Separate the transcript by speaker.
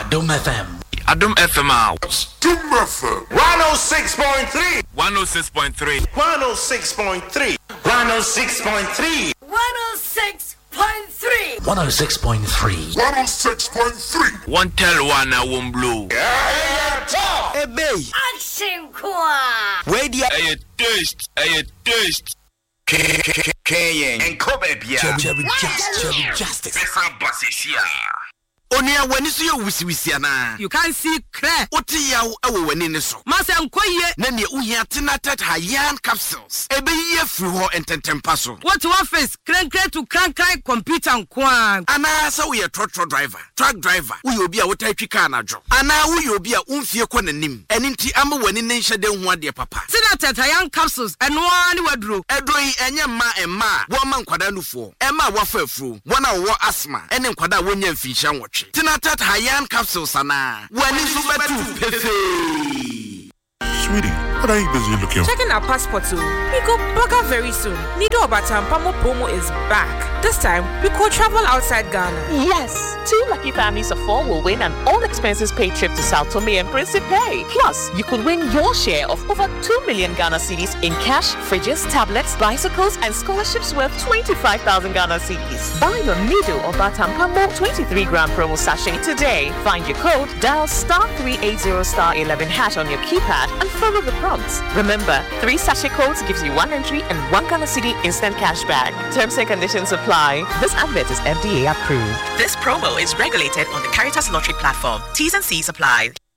Speaker 1: Adom FM.
Speaker 2: Adom FM out.
Speaker 3: Adom FM.
Speaker 4: 106.3.
Speaker 2: 106.3.
Speaker 4: 106.3. 106.3.
Speaker 1: 106.3. 106.3.
Speaker 3: 106.3.
Speaker 2: One tell one I won't blow.
Speaker 4: Hey, babe.
Speaker 1: Action Kwa.
Speaker 4: Where the
Speaker 2: A taste.
Speaker 4: and Kobe Bia.
Speaker 1: Cherry Justice.
Speaker 5: Onia wani so ye wisiwisiana.
Speaker 6: You can't see clear.
Speaker 5: Oti ya wo wani ne so.
Speaker 6: Masa nkoye.
Speaker 5: Na ne uhia tenatet hayan capsules. Ebe ye free ho ententempa so.
Speaker 6: What one face crank to crank computer nkwa.
Speaker 5: Ana sa wo ye truck driver, truck driver. Wo ye obi a wotatwi car na dwo. Ana wo ye obi a umfie kɔ nanim. Eni nti ama wani ne nhye de ho ade papa.
Speaker 6: Tenatet hayan capsules eno ani waduro.
Speaker 5: Edoi enye ma wo ma nkwada nufo. Ema wafa afuro. Wona wo asthma. Ene nkwada wonya mfinhya nwotwe. Tinatat hayan capsules ana. Wani so betu pefe.
Speaker 3: Sweetie, what are you busy looking for?
Speaker 7: Checking our passport too. We go burger very soon. Nido Batampamo promo is back. This time, we could travel outside Ghana.
Speaker 8: Yes, 2 lucky families of 4 will win an all-expenses-paid trip to Sao Tome and Principe. Plus, you could win your share of over 2 million Ghana cedis in cash, fridges, tablets, bicycles, and scholarships worth 25,000 Ghana cedis. Buy your Nido or Batampamo 23-gram promo sachet today. Find your code, dial *380*11# on your keypad, and follow the prompts. Remember, 3 sachet codes gives you 1 entry and 1 Ghana cedi instant cash back. Terms and conditions apply. This advert is FDA approved.
Speaker 9: This promo is regulated on the Caritas Lottery platform. T's and C's apply.